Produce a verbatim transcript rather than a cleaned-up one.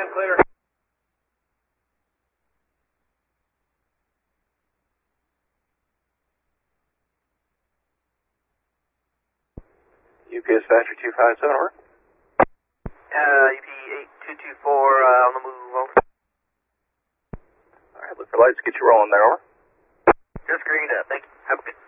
one clear. U P S Factory two five seven, over. Uh, U P eight two two four, uh, on the move, over. Alright, look for lights, get you rolling there, over. Just green up, thank you. Have a good